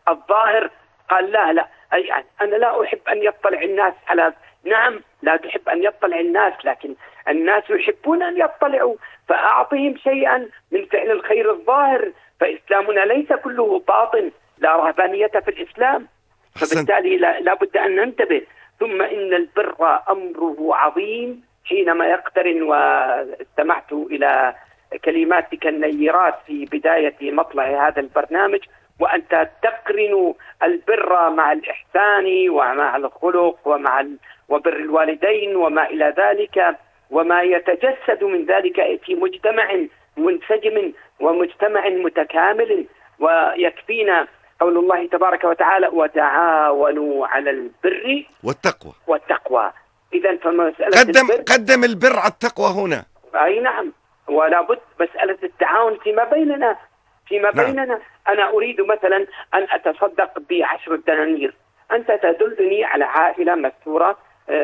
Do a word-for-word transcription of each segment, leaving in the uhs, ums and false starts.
الظاهر قال لا لا يعني أنا لا أحب أن يطلع الناس على، نعم لا تحب أن يطلع الناس، لكن الناس يحبون أن يطلعوا، فأعطهم شيئا من فعل الخير الظاهر، فإسلامنا ليس كله باطن، لا رهبانية في الإسلام، فبالتالي لا بد أن ننتبه. ثم إن البر أمره عظيم حينما يقترن، واستمعت إلى كلماتك النيرات في بداية مطلع هذا البرنامج، وأنت تقرن البر مع الإحسان ومع الخلق ومع ال... وبر الوالدين وما إلى ذلك، وما يتجسد من ذلك في مجتمع منسجم ومجتمع متكامل. ويكفينا قول الله تبارك وتعالى: وتعاونوا على البر والتقوى والتقوى. إذن فمسألة قدم البر قدم البر على التقوى هنا. أي نعم، ولا بد مسألة التعاون فيما بيننا فيما نعم. بيننا. أنا أريد مثلا أن أتصدق بعشر دنانير، أنت تدلني على عائلة مستورة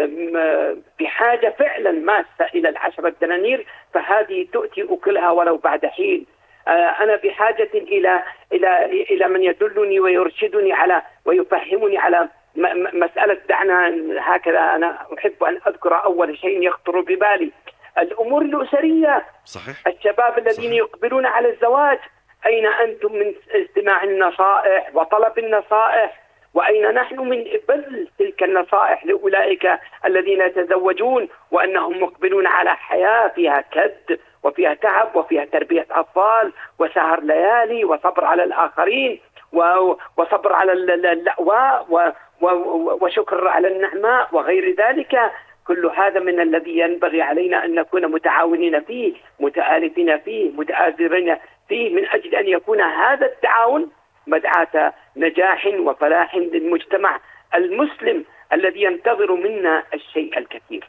بحاجة فعلا ماسة إلى العشرة دنانير، فهذه تؤتي أكلها ولو بعد حين. أنا بحاجة إلى إلى إلى من يدلني ويرشدني على ويفهمني على مسألة، دعنا هكذا. أنا أحب أن أذكر أول شيء يخطر ببالي الأمور الأسرية. صحيح. الشباب الذين صحيح. يقبلون على الزواج، أين أنتم من استماع النصائح وطلب النصائح؟ وأين نحن من بذل تلك النصائح لأولئك الذين يتزوجون وأنهم مقبلون على حياة فيها كد وفيها تعب وفيها تربية أطفال وسهر ليالي وصبر على الآخرين وصبر على اللأواء وشكر على النعماء وغير ذلك. كل هذا من الذي ينبغي علينا أن نكون متعاونين فيه، متآلفين فيه، متآزرين فيه، من أجل أن يكون هذا التعاون مدعاة نجاح وفلاح للمجتمع المسلم الذي ينتظر منا الشيء الكثير.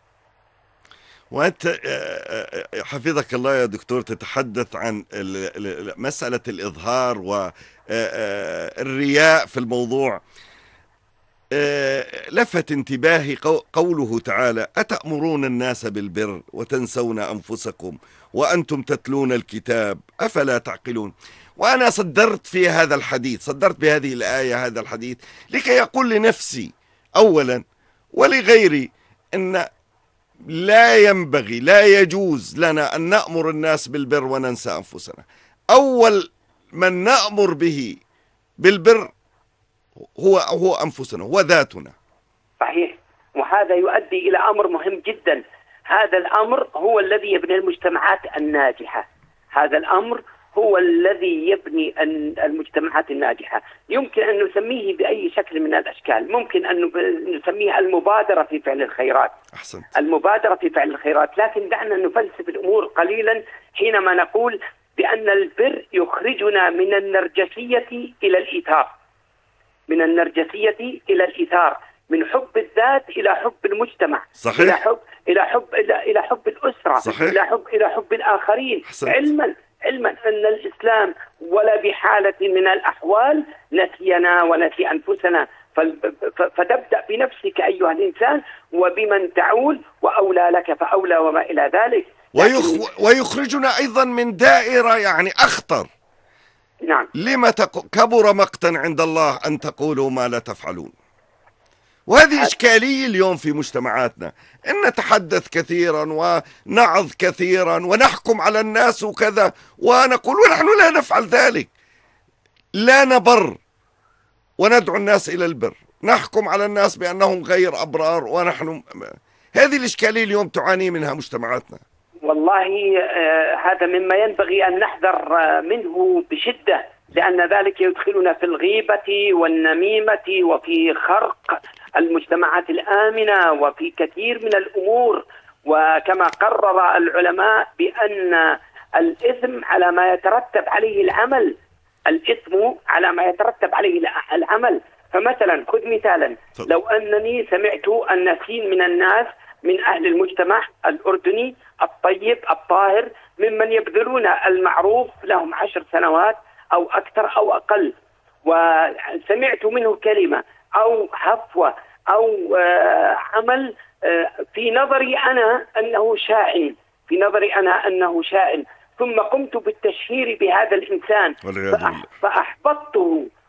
وأنت حفظك الله يا دكتور تتحدث عن مسألة الإظهار والرياء في الموضوع. لفت انتباهي قوله تعالى: أتأمرون الناس بالبر وتنسون أنفسكم وأنتم تتلون الكتاب أفلا تعقلون. وأنا صدرت في هذا الحديث، صدرت بهذه الآية هذا الحديث لكي يقول لنفسي أولا ولغيري أن لا ينبغي لا يجوز لنا أن نأمر الناس بالبر وننسى أنفسنا. أول من نأمر به بالبر هو هو أنفسنا، هو ذاتنا. صحيح. وهذا يؤدي إلى أمر مهم جدا. هذا الأمر هو الذي يبني المجتمعات الناجحة. هذا الأمر هو الذي يبني المجتمعات الناجحة. يمكن أن نسميه بأي شكل من الأشكال. ممكن أن نسميه المبادرة في فعل الخيرات. أحسنت. المبادرة في فعل الخيرات. لكن دعنا نفلسف الأمور قليلا حينما نقول بأن البر يخرجنا من النرجسية إلى الإيثار، من النرجسية إلى الإيثار، من حب الذات إلى حب المجتمع. صحيح. إلى حب إلى حب إلى إلى حب الأسرة. صحيح. إلى حب إلى حب الآخرين. أحسنت. علما علما أن الإسلام ولا بحالة من الأحوال نسينا ونسي أنفسنا. فتبدأ بنفسك أيها الإنسان وبمن تعول، وأولى لك فأولى وما إلى ذلك. ويخرجنا أيضا من دائرة يعني أخطر. نعم. لما تق... كبر مقتا عند الله أن تقولوا ما لا تفعلون. وهذه إشكالية اليوم في مجتمعاتنا، أن نتحدث كثيرا ونعظ كثيرا ونحكم على الناس وكذا، ونقول ونحن لا نفعل ذلك. لا نبر وندعو الناس إلى البر، نحكم على الناس بأنهم غير أبرار ونحن. هذه الإشكالية اليوم تعاني منها مجتمعاتنا. والله آه هذا مما ينبغي أن نحذر آه منه بشدة، لأن ذلك يدخلنا في الغيبة والنميمة وفي خرق المجتمعات الآمنة وفي كثير من الأمور. وكما قرر العلماء بأن الإثم على ما يترتب عليه العمل، الإثم على ما يترتب عليه العمل. فمثلا خذ مثالا، لو أنني سمعت أن سين من الناس من أهل المجتمع الأردني الطيب الطاهر ممن يبذلون المعروف لهم عشر سنوات أو أكثر أو أقل، وسمعت منه كلمة أو حفوة أو آه عمل آه في نظري أنا أنه شائن، في نظري أنا أنه شائن، ثم قمت بالتشهير بهذا الإنسان فأح فأحبطته